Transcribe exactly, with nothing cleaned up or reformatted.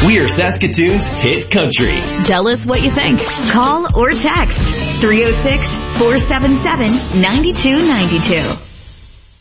We're Saskatoon's hit country. Tell us what you think. Call or text three oh six, four seven seven, nine two nine two.